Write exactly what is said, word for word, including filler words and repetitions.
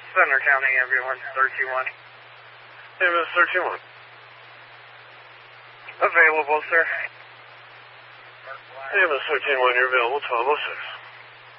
Center County Ambulance thirteen-one. Ambulance thirteen-one. Available, sir. Ambulance thirteen-one, you're available, twelve oh six.